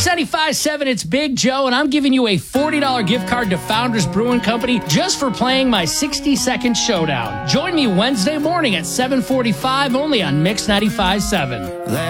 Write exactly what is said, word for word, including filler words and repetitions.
ninety-five point seven, it's Big Joe, and I'm giving you a forty dollars gift card to Founders Brewing Company just for playing my sixty-second showdown. Join me Wednesday morning at seven forty-five only on Mix ninety-five point seven.